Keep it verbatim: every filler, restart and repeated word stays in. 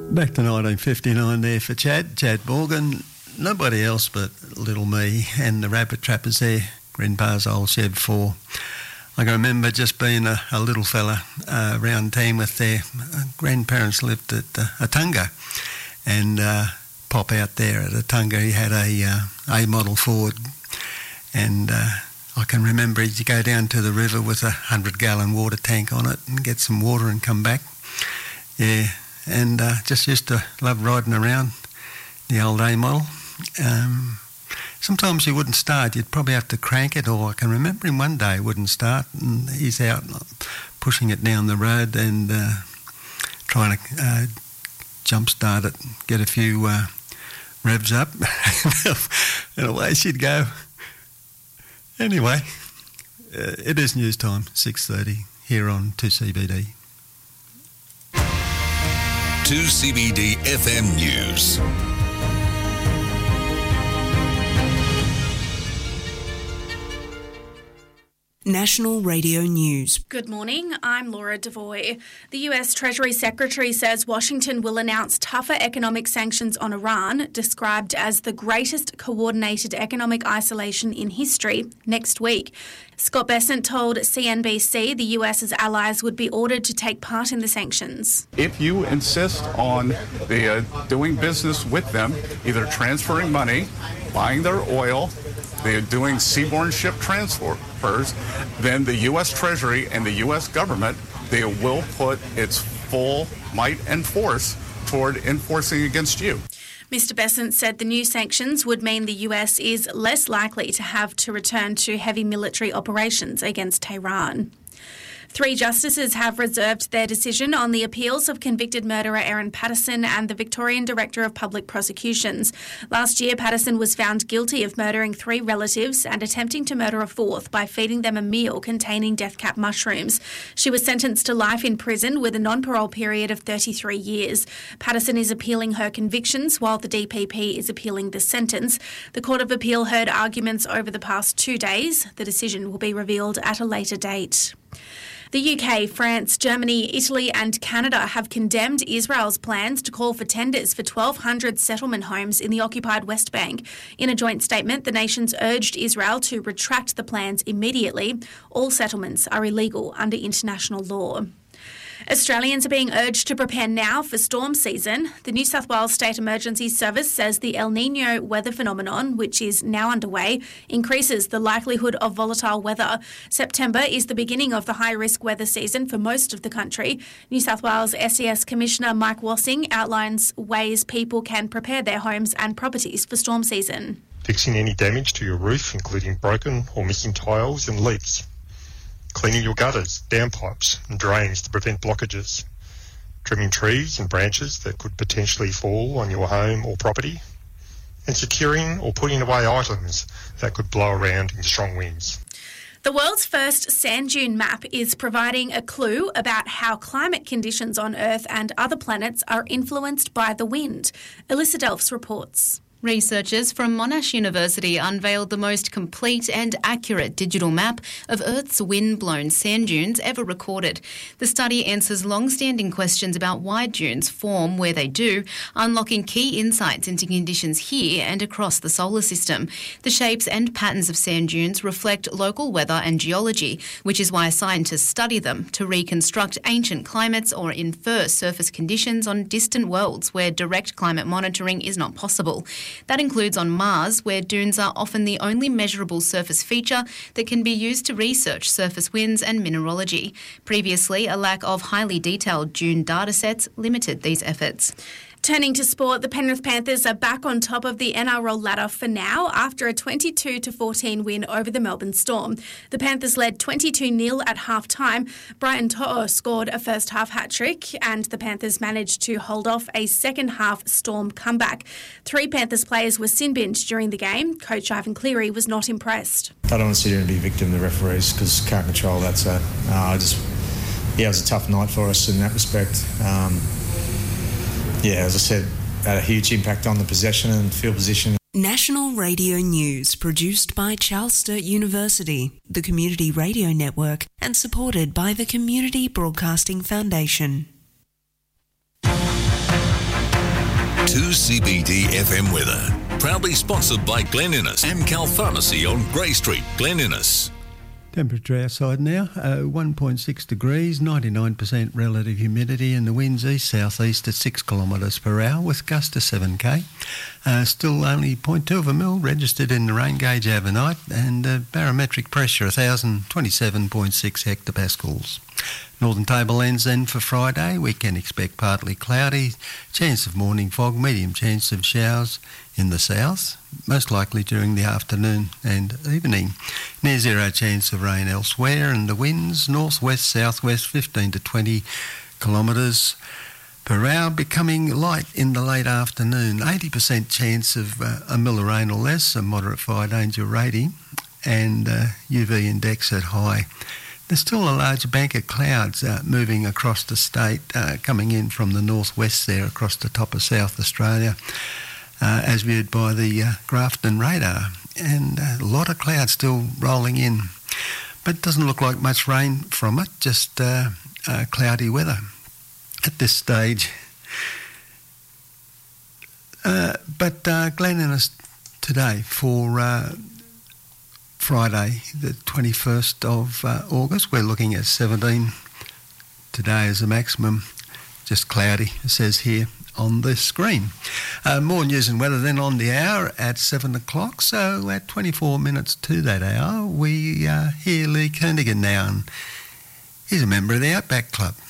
Back to nineteen fifty-nine there for Chad, Chad Morgan. Nobody else but little me and the Rabbit Trappers there, Grandpa's old Chev four. I can remember just being a, a little fella uh, around Tamworth there. Uh, grandparents lived at uh, Attunga, and uh, Pop out there at Attunga, he had a uh, A-model Ford, and uh, I can remember he'd go down to the river with a hundred-gallon water tank on it and get some water and come back. Yeah, and uh, just used to love riding around the old A-model. Um, sometimes he wouldn't start. You'd probably have to crank it, or I can remember him one day wouldn't start, and he's out pushing it down the road and uh, trying to uh, jump-start it, get a few uh, revs up, and away she'd go. Anyway, uh, it is news time, six thirty, here on two C B D. two C B D F M News. National Radio News. Good morning, I'm Laura Devoy. The U S Treasury Secretary says Washington will announce tougher economic sanctions on Iran, described as the greatest coordinated economic isolation in history, next week. Scott Bessent told C N B C the US's allies would be ordered to take part in the sanctions. If you insist on the, uh, doing business with them, either transferring money, buying their oil, they're doing seaborne ship transfers, then the U S Treasury and the U S government, they will put its full might and force toward enforcing against you. Mister Bessent said the new sanctions would mean the U S is less likely to have to return to heavy military operations against Tehran. Three justices have reserved their decision on the appeals of convicted murderer Erin Patterson and the Victorian Director of Public Prosecutions. Last year, Patterson was found guilty of murdering three relatives and attempting to murder a fourth by feeding them a meal containing death cap mushrooms. She was sentenced to life in prison with a non-parole period of thirty-three years. Patterson is appealing her convictions while the D P P is appealing the sentence. The Court of Appeal heard arguments over the past two days. The decision will be revealed at a later date. The U K, France, Germany, Italy and Canada have condemned Israel's plans to call for tenders for twelve hundred settlement homes in the occupied West Bank. In a joint statement, the nations urged Israel to retract the plans immediately. All settlements are illegal under international law. Australians are being urged to prepare now for storm season. The New South Wales State Emergency Service says the El Niño weather phenomenon, which is now underway, increases the likelihood of volatile weather. September is the beginning of the high-risk weather season for most of the country. New South Wales S E S Commissioner Mike Wassing outlines ways people can prepare their homes and properties for storm season. Fixing any damage to your roof, including broken or missing tiles and leaks. Cleaning your gutters, downpipes and drains to prevent blockages. Trimming trees and branches that could potentially fall on your home or property. And securing or putting away items that could blow around in strong winds. The world's first sand dune map is providing a clue about how climate conditions on Earth and other planets are influenced by the wind. Alyssa Delphs reports. Researchers from Monash University unveiled the most complete and accurate digital map of Earth's wind-blown sand dunes ever recorded. The study answers long-standing questions about why dunes form where they do, unlocking key insights into conditions here and across the solar system. The shapes and patterns of sand dunes reflect local weather and geology, which is why scientists study them to reconstruct ancient climates or infer surface conditions on distant worlds where direct climate monitoring is not possible. That includes on Mars, where dunes are often the only measurable surface feature that can be used to research surface winds and mineralogy. Previously, a lack of highly detailed dune datasets limited these efforts. Turning to sport, the Penrith Panthers are back on top of the N R L ladder for now after a twenty-two to fourteen win over the Melbourne Storm. The Panthers led twenty-two nil at half-time. Brian To'o scored a first-half hat-trick and the Panthers managed to hold off a second-half Storm comeback. Three Panthers players were sin-binned during the game. Coach Ivan Cleary was not impressed. I don't want to sit here and be a victim of the referees because can't control that. So uh, I just, yeah, it was a tough night for us in that respect. Um, Yeah, as I said, had a huge impact on the possession and field position. National Radio News, produced by Charles Sturt University, the Community Radio Network, and supported by the Community Broadcasting Foundation. two C B D F M weather. Proudly sponsored by Glen Innes, Amcal Pharmacy on Grey Street, Glen Innes. Temperature outside now, uh, one point six degrees, ninety-nine percent relative humidity, and the winds east-south-east at six kilometres per hour with gusts to seven k. Uh, still only zero point two of a mil registered in the rain gauge overnight, and uh, barometric pressure one thousand twenty-seven point six hectopascals. Northern Tablelands then for Friday, we can expect partly cloudy, chance of morning fog, medium chance of showers in the south, most likely during the afternoon and evening. Near zero chance of rain elsewhere, and the winds north-west, south-west fifteen to twenty kilometres per hour, becoming light in the late afternoon. eighty percent chance of uh, a mil of rain or less, a moderate fire danger rating, and uh, U V index at high. There's still a large bank of clouds uh, moving across the state, uh, coming in from the northwest there across the top of South Australia, uh, as viewed by the uh, Grafton radar. And uh, a lot of clouds still rolling in. But it doesn't look like much rain from it, just uh, uh, cloudy weather at this stage. Uh, but uh, Glen Innes today for Uh, Friday, the twenty-first of uh, August, we're looking at seventeen today as a maximum, just cloudy, it says here on the screen. Uh, more news and weather then on the hour at seven o'clock, so at twenty-four minutes to that hour, we uh, hear Lee Kernaghan now, and he's a member of the Outback Club.